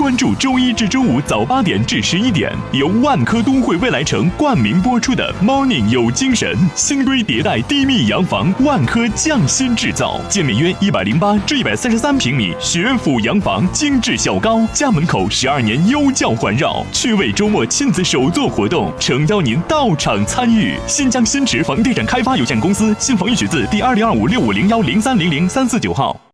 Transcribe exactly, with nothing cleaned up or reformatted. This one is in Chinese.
关注周一至周五早八点至十一点，由万科都会未来城冠名播出的 Morning 有精神，新规迭代低密洋房，万科匠心制造，建面约一百零八至一百三十三平米学府洋房，精致小高，家门口十二年优教环绕，趣味周末亲子手作活动，诚邀您到场参与。新疆新驰房地产开发有限公司新房预取自第二零二五六五零幺零三零零三四九号。